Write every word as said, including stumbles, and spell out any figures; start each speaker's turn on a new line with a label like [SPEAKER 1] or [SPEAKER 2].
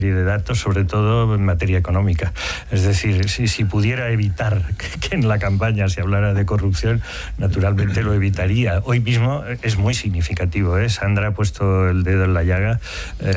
[SPEAKER 1] de datos, sobre todo en materia económica. Es decir, si, si pudiera evitar que, que en la campaña se hablara de corrupción, naturalmente lo evitaría. Hoy mismo es muy significativo, ¿eh? Sandra ha puesto el dedo en la llaga. Eh,